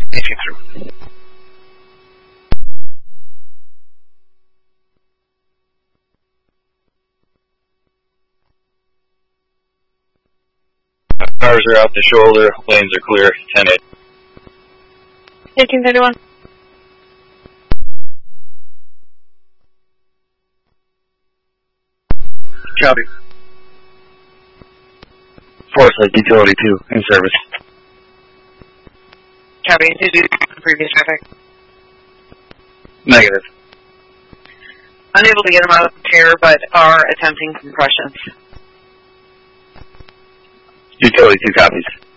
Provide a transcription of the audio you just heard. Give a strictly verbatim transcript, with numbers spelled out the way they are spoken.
Anything through. Cars are out the shoulder, lanes are clear, ten eight. eighteen thirty-one. Copy. Foresight Utility two, in service. Copy. Did you previous traffic? Negative. Unable to get them out of the chair, but are attempting compressions. Utility two copies.